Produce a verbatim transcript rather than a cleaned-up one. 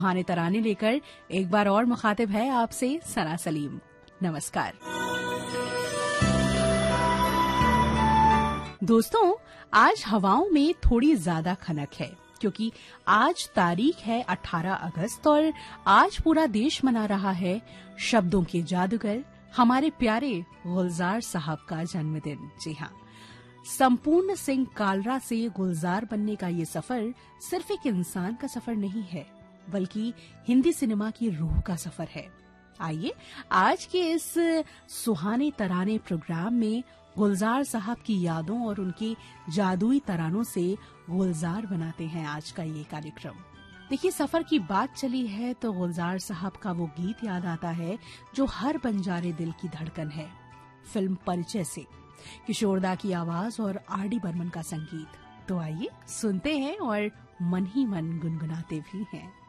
सुहाने तराने लेकर एक बार और मुखातिब है आपसे सना सलीम। नमस्कार दोस्तों, आज हवाओं में थोड़ी ज्यादा खनक है क्योंकि आज तारीख है अठारह अगस्त और आज पूरा देश मना रहा है शब्दों के जादूगर हमारे प्यारे गुलजार साहब का जन्मदिन। जी हाँ, संपूर्ण सिंह कालरा से गुलजार बनने का ये सफर सिर्फ एक इंसान का सफर नहीं है, बल्कि हिंदी सिनेमा की रूह का सफर है। आइए आज के इस सुहाने तराने प्रोग्राम में गुलजार साहब की यादों और उनके जादुई तरानों से गुलजार बनाते हैं आज का ये कार्यक्रम। देखिए, सफर की बात चली है तो गुलजार साहब का वो गीत याद आता है जो हर बंजारे दिल की धड़कन है, फिल्म परिचय से। किशोरदा की आवाज और आर डी बर्मन का संगीत। तो आइए सुनते हैं और मन ही मन गुनगुनाते भी हैं।